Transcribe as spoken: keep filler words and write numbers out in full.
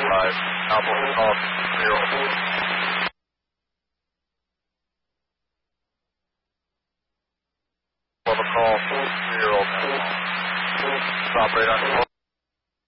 five, Alpha Golf zero. Level call zero. Stop radar.